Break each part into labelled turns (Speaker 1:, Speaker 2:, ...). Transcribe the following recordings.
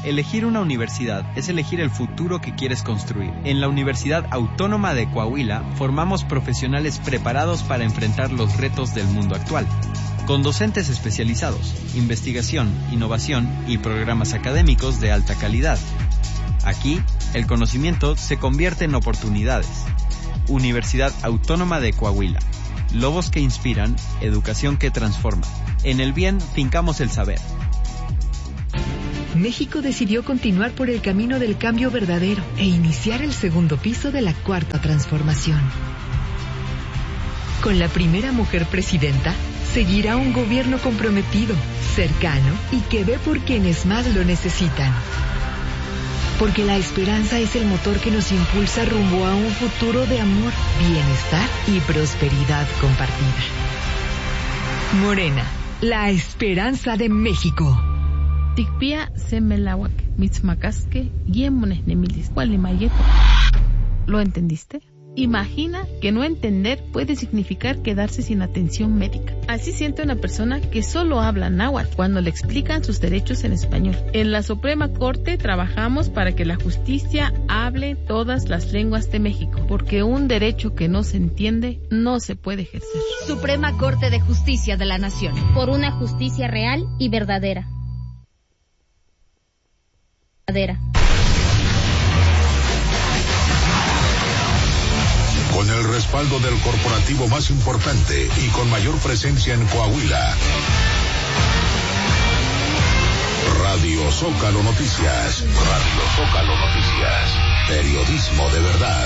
Speaker 1: Elegir una universidad es elegir el futuro que quieres construir. En la Universidad Autónoma de Coahuila formamos profesionales preparados para enfrentar los retos del mundo actual. Con docentes especializados, investigación, innovación y programas académicos de alta calidad. Aquí, el conocimiento se convierte en oportunidades. Universidad Autónoma de Coahuila. Lobos que inspiran, educación que transforma. En el bien, fincamos el saber.
Speaker 2: México decidió continuar por el camino del cambio verdadero e iniciar el segundo piso de la cuarta transformación. Con la primera mujer presidenta, seguirá un gobierno comprometido, cercano y que ve por quienes más lo necesitan. Porque la esperanza es el motor que nos impulsa rumbo a un futuro de amor, bienestar y prosperidad compartida. Morena, la esperanza de México.
Speaker 3: Tikpia semelawak, mitzmacasque, guiemones nemilis, gualimayeto. ¿Lo entendiste? Imagina que no entender puede significar quedarse sin atención médica. Así siente una persona que solo habla náhuatl cuando le explican sus derechos en español. En la Suprema Corte trabajamos para que la justicia hable todas las lenguas de México, porque un derecho que no se entiende no se puede ejercer.
Speaker 4: Suprema Corte de Justicia de la Nación. Por una justicia real y verdadera.
Speaker 5: Con el respaldo del corporativo más importante y con mayor presencia en Coahuila. Radio Zócalo Noticias. Radio Zócalo Noticias. Periodismo de verdad.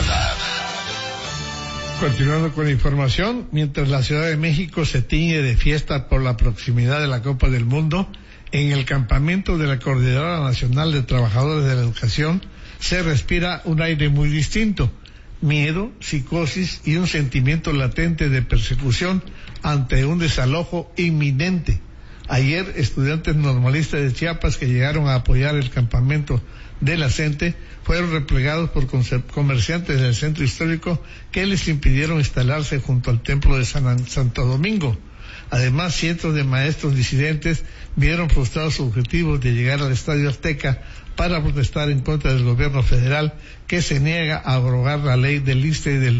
Speaker 6: Continuando con la información, mientras la Ciudad de México se tiñe de fiesta por la proximidad de la Copa del Mundo, en el campamento de la Coordinadora Nacional de Trabajadores de la Educación se respira un aire muy distinto, miedo, psicosis y un sentimiento latente de persecución ante un desalojo inminente. Ayer, estudiantes normalistas de Chiapas que llegaron a apoyar el campamento de la CENTE fueron replegados por comerciantes del centro histórico que les impidieron instalarse junto al templo de Santo Domingo. Además, cientos de maestros disidentes vieron frustrados sus objetivos de llegar al Estadio Azteca para protestar en contra del gobierno federal que se niega a abrogar la ley del ISSSTE del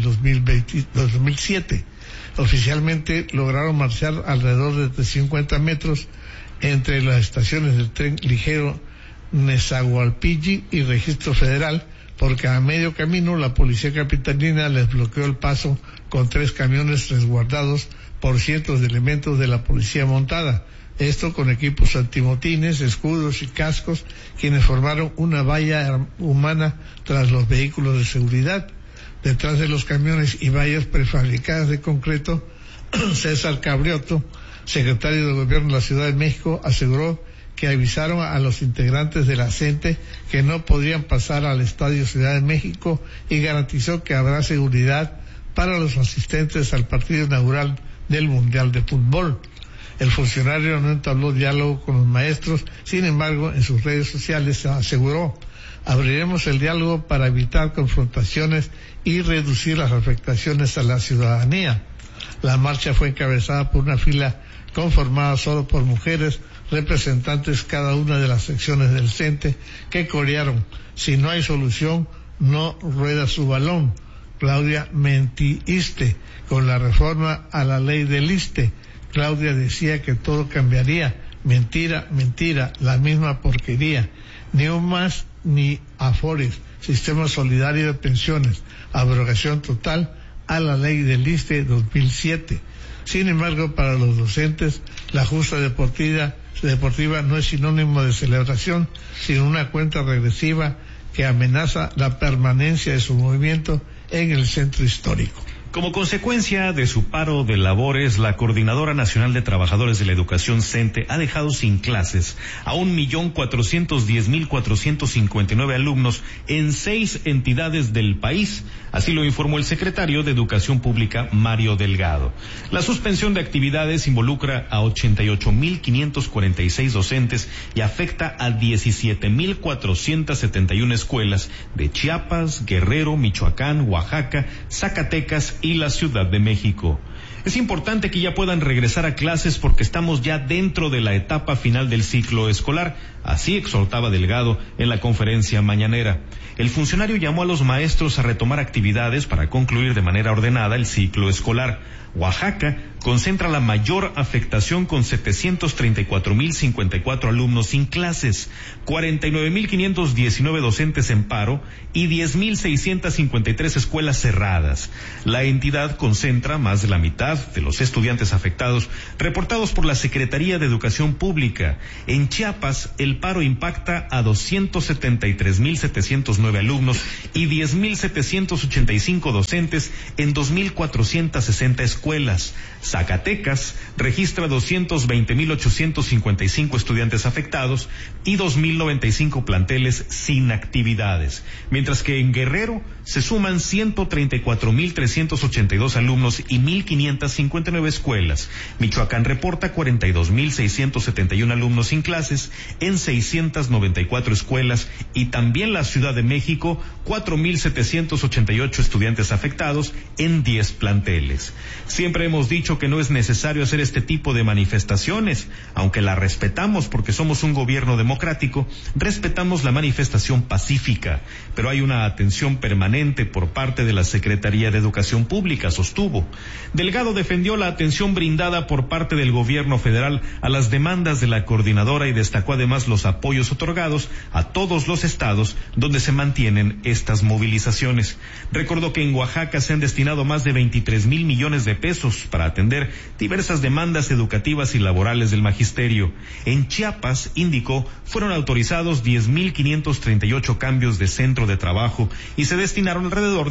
Speaker 6: 2007. Oficialmente lograron marchar alrededor de 50 metros entre las estaciones del tren ligero Nezahualpilli y Registro Federal, porque a medio camino la policía capitalina les bloqueó el paso con 3 camiones resguardados por cientos de elementos de la policía montada. Esto con equipos antimotines, escudos y cascos, quienes formaron una valla humana tras los vehículos de seguridad. Detrás de los camiones y vallas prefabricadas de concreto, César Cabrioto, secretario de Gobierno de la Ciudad de México, aseguró que avisaron a los integrantes de la CENTE que no podrían pasar al Estadio Ciudad de México y garantizó que habrá seguridad para los asistentes al partido inaugural del Mundial de Fútbol. El funcionario no entabló diálogo con los maestros, sin embargo, en sus redes sociales aseguró: abriremos el diálogo para evitar confrontaciones y reducir las afectaciones a la ciudadanía. La marcha fue encabezada por una fila conformada solo por mujeres, representantes cada una de las secciones del CENTE, que corearon: si no hay solución, no rueda su balón. Claudia mentiste con la reforma a la ley del ISSSTE. Claudia decía que todo cambiaría. Mentira, mentira, la misma porquería. Ni un más ni afores, sistema solidario de pensiones, abrogación total a la ley del ISSSTE 2007. Sin embargo, para los docentes, la justa deportiva no es sinónimo de celebración, sino una cuenta regresiva que amenaza la permanencia de su movimiento en el centro histórico.
Speaker 7: Como consecuencia de su paro de labores, la Coordinadora Nacional de Trabajadores de la Educación CENTE ha dejado sin clases a 1.410.459 alumnos en 6 entidades del país. Así lo informó el secretario de Educación Pública, Mario Delgado. La suspensión de actividades involucra a 88.546 docentes y afecta a 17.471 escuelas de Chiapas, Guerrero, Michoacán, Oaxaca, Zacatecas y la Ciudad de México. Es importante que ya puedan regresar a clases porque estamos ya dentro de la etapa final del ciclo escolar. Así exhortaba Delgado en la conferencia mañanera. El funcionario llamó a los maestros a retomar actividades para concluir de manera ordenada el ciclo escolar. Oaxaca concentra la mayor afectación con 734.054 alumnos sin clases, 49.519 docentes en paro y 10.653 escuelas cerradas. La entidad concentra más de la mitad de los estudiantes afectados reportados por la Secretaría de Educación Pública. En Chiapas, el paro impacta a 273.709 alumnos y 10.785 docentes en 2.460 escuelas. Zacatecas registra 220.855 estudiantes afectados y 2.095 planteles sin actividades, mientras que en Guerrero se suman 134.382 alumnos y 1.559 escuelas. Michoacán reporta 42.671 alumnos sin clases en 694 escuelas y también la Ciudad de México 4.788 estudiantes afectados en 10 planteles. Siempre hemos dicho que no es necesario hacer este tipo de manifestaciones, aunque la respetamos porque somos un gobierno democrático, respetamos la manifestación pacífica, pero hay una atención permanente por parte de la Secretaría de Educación Pública, sostuvo. Delgado defendió la atención brindada por parte del gobierno federal a las demandas de la coordinadora y destacó además los apoyos otorgados a todos los estados donde se mantienen estas movilizaciones. Recordó que en Oaxaca se han destinado más de 23,000 millones de pesos para atender diversas demandas educativas y laborales del magisterio. En Chiapas, indicó, fueron autorizados 10.538 cambios de centro de trabajo y se destinaron alrededor de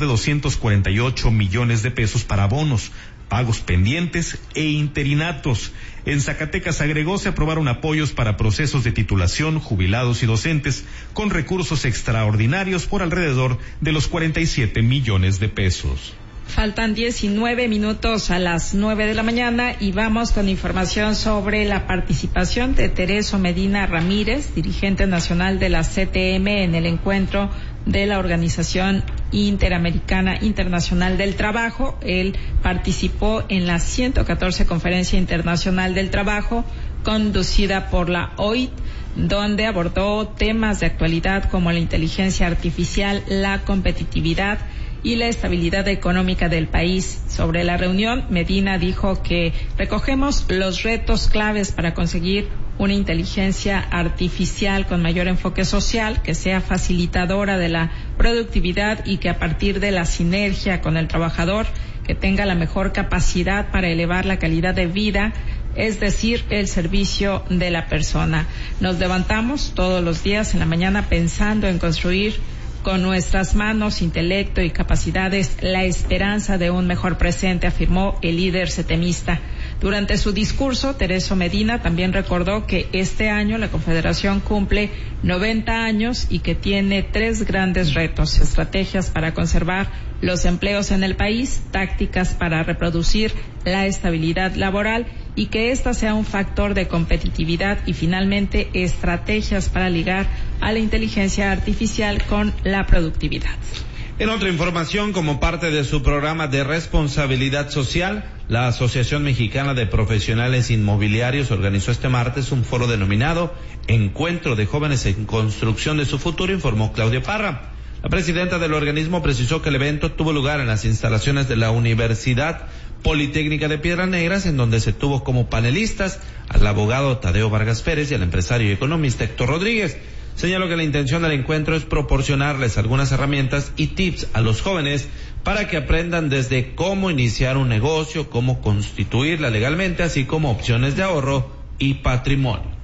Speaker 7: 248 millones de pesos para bonos, pagos pendientes e interinatos. En Zacatecas, agregó, se aprobaron apoyos para procesos de titulación, jubilados y docentes con recursos extraordinarios por alrededor de los 47 millones de pesos.
Speaker 8: Faltan 19 minutos a las 9 de la mañana y vamos con información sobre la participación de Tereso Medina Ramírez, dirigente nacional de la CTM, en el encuentro de la Organización Interamericana Internacional del Trabajo. Él participó en la 114 Conferencia Internacional del Trabajo, conducida por la OIT, donde abordó temas de actualidad como la inteligencia artificial, la competitividad y la estabilidad económica del país. Sobre la reunión, Medina dijo que recogemos los retos claves para conseguir una inteligencia artificial con mayor enfoque social, que sea facilitadora de la productividad y que a partir de la sinergia con el trabajador, que tenga la mejor capacidad para elevar la calidad de vida, es decir, el servicio de la persona. Nos levantamos todos los días en la mañana pensando en construir con nuestras manos, intelecto y capacidades la esperanza de un mejor presente, afirmó el líder setemista. Durante su discurso, Tereso Medina también recordó que este año la Confederación cumple 90 años y que tiene 3 grandes retos: estrategias para conservar los empleos en el país, tácticas para reproducir la estabilidad laboral y que ésta sea un factor de competitividad, y finalmente estrategias para ligar a la inteligencia artificial con la productividad.
Speaker 9: En otra información, como parte de su programa de responsabilidad social, la Asociación Mexicana de Profesionales Inmobiliarios organizó este martes un foro denominado Encuentro de Jóvenes en Construcción de su Futuro, informó Claudia Parra. La presidenta del organismo precisó que el evento tuvo lugar en las instalaciones de la Universidad Politécnica de Piedras Negras, en donde se tuvo como panelistas al abogado Tadeo Vargas Pérez y al empresario y economista Héctor Rodríguez. Señaló que la intención del encuentro es proporcionarles algunas herramientas y tips a los jóvenes para que aprendan desde cómo iniciar un negocio, cómo constituirla legalmente, así como opciones de ahorro y patrimonio.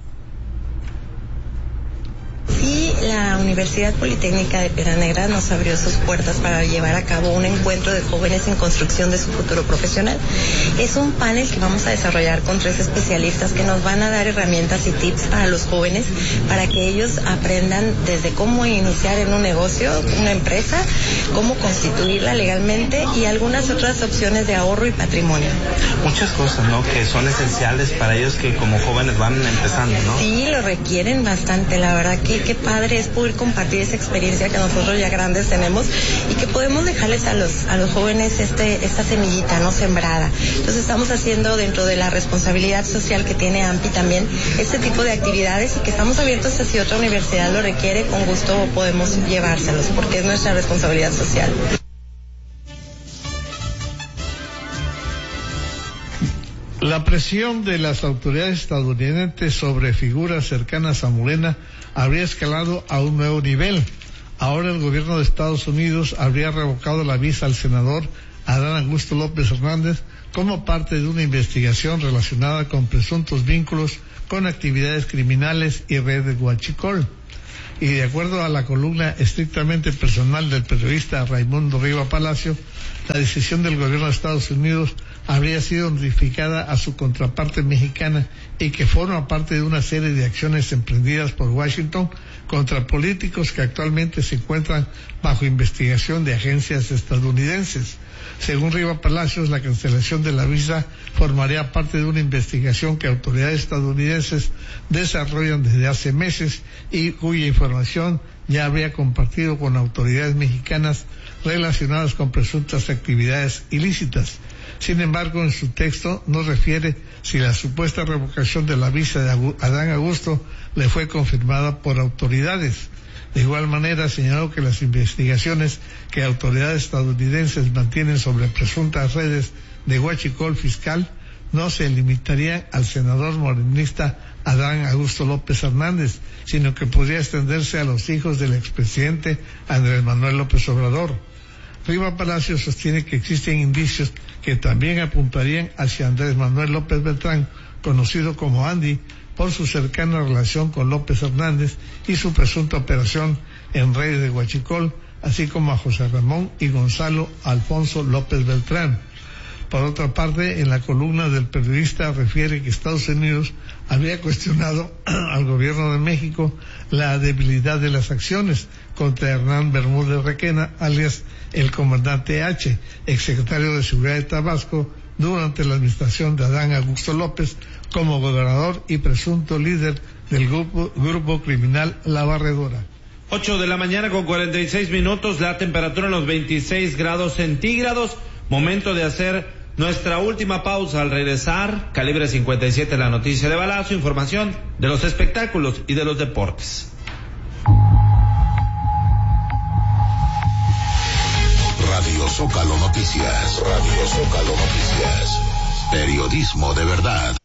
Speaker 10: Sí, la Universidad Politécnica de Piedras Negras nos abrió sus puertas para llevar a cabo un encuentro de jóvenes en construcción de su futuro profesional. Es un panel que vamos a desarrollar con 3 especialistas que nos van a dar herramientas y tips para los jóvenes para que ellos aprendan desde cómo iniciar en un negocio, una empresa, cómo constituirla legalmente y algunas otras opciones de ahorro y patrimonio.
Speaker 11: Muchas cosas, ¿no?, que son esenciales para ellos que como jóvenes van empezando, ¿no?
Speaker 10: Sí, lo requieren bastante, la verdad que qué padre es poder poder compartir esa experiencia que nosotros ya grandes tenemos y que podemos dejarles a los jóvenes esta semillita no sembrada. Entonces estamos haciendo dentro de la responsabilidad social que tiene AMPI también este tipo de actividades y que estamos abiertos a si otra universidad lo requiere, con gusto podemos llevárselos porque es nuestra responsabilidad social.
Speaker 6: La presión de las autoridades estadounidenses sobre figuras cercanas a Morena habría escalado a un nuevo nivel. Ahora el gobierno de Estados Unidos habría revocado la visa al senador Adán Augusto López Hernández como parte de una investigación relacionada con presuntos vínculos con actividades criminales y red de huachicol. Y de acuerdo a la columna estrictamente personal del periodista Raimundo Riva Palacio, la decisión del gobierno de Estados Unidos habría sido notificada a su contraparte mexicana y que forma parte de una serie de acciones emprendidas por Washington contra políticos que actualmente se encuentran bajo investigación de agencias estadounidenses. Según Riva Palacios, la cancelación de la visa formaría parte de una investigación que autoridades estadounidenses desarrollan desde hace meses y cuya información ya habría compartido con autoridades mexicanas relacionadas con presuntas actividades ilícitas. Sin embargo, en su texto no refiere si la supuesta revocación de la visa de Adán Augusto le fue confirmada por autoridades. De igual manera, señaló que las investigaciones que autoridades estadounidenses mantienen sobre presuntas redes de huachicol fiscal no se limitarían al senador morenista Adán Augusto López Hernández, sino que podría extenderse a los hijos del expresidente Andrés Manuel López Obrador. Riva Palacio sostiene que existen indicios que también apuntarían hacia Andrés Manuel López Beltrán, conocido como Andy, por su cercana relación con López Hernández y su presunta operación en redes de huachicol, así como a José Ramón y Gonzalo Alfonso López Beltrán. Por otra parte, en la columna del periodista refiere que Estados Unidos había cuestionado al gobierno de México la debilidad de las acciones contra Hernán Bermúdez Requena, alias el comandante H, exsecretario de Seguridad de Tabasco, durante la administración de Adán Augusto López como gobernador y presunto líder del grupo criminal La Barredora.
Speaker 9: 8 de la mañana con 46 minutos, la temperatura en los 26 grados centígrados. Momento de hacer nuestra última pausa. Al regresar, Calibre 57, la noticia de balazo, información de los espectáculos y de los deportes.
Speaker 5: Radio Zócalo Noticias. Radio Zócalo Noticias. Periodismo de verdad.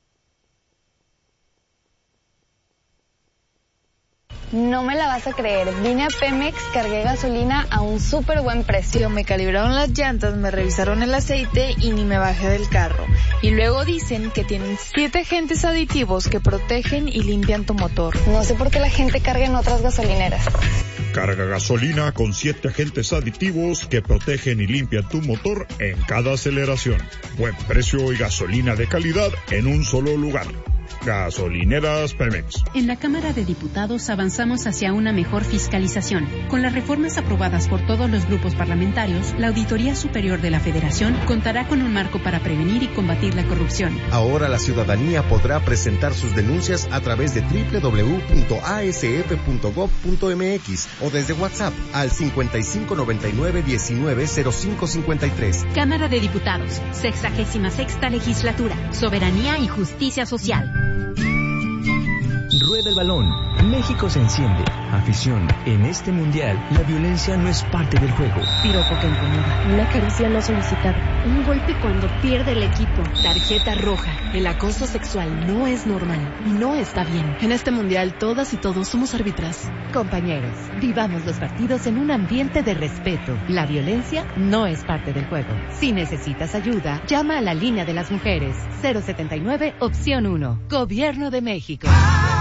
Speaker 12: No me la vas a creer, vine a Pemex, cargué gasolina a un súper buen precio.
Speaker 13: Me calibraron las llantas, me revisaron el aceite y ni me bajé del carro. Y luego dicen que tienen 7 agentes aditivos que protegen y limpian tu motor.
Speaker 12: No sé por qué la gente carga en otras gasolineras.
Speaker 14: Carga gasolina con 7 agentes aditivos que protegen y limpian tu motor en cada aceleración. Buen precio y gasolina de calidad en un solo lugar. Gasolineras Pemex.
Speaker 15: En la Cámara de Diputados avanzamos hacia una mejor fiscalización. Con las reformas aprobadas por todos los grupos parlamentarios, la Auditoría Superior de la Federación contará con un marco para prevenir y combatir la corrupción.
Speaker 16: Ahora la ciudadanía podrá presentar sus denuncias a través de www.asf.gov.mx o desde WhatsApp al 5599-190553.
Speaker 15: Cámara de Diputados, 66ª Legislatura, Soberanía y Justicia Social.
Speaker 17: Rueda el balón. México se enciende. Afición. En este mundial, la violencia no es parte del juego.
Speaker 18: Piropo que incomoda. Una caricia no solicitada. Un golpe cuando pierde el equipo.
Speaker 19: Tarjeta roja. El acoso sexual no es normal. No está bien.
Speaker 20: En este mundial, todas y todos somos árbitras.
Speaker 21: Compañeros, vivamos los partidos en un ambiente de respeto. La violencia no es parte del juego. Si necesitas ayuda, llama a la línea de las mujeres. 079, opción 1. Gobierno de México.